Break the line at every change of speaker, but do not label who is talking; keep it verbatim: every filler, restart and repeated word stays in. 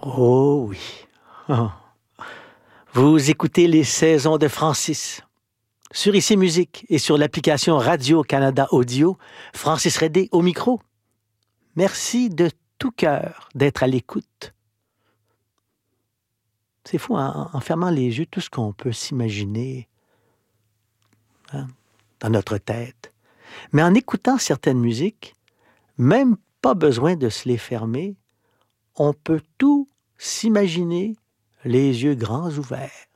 Oh oui. Oh. Vous écoutez les saisons de Francis. Sur Ici Musique et sur l'application Radio-Canada Audio, Francis Redé au micro. Merci de tout cœur d'être à l'écoute. C'est fou, hein? En fermant les yeux, tout ce qu'on peut s'imaginer hein, dans notre tête. Mais en écoutant certaines musiques, même pas besoin de se les fermer, on peut tout s'imaginer les yeux grands ouverts.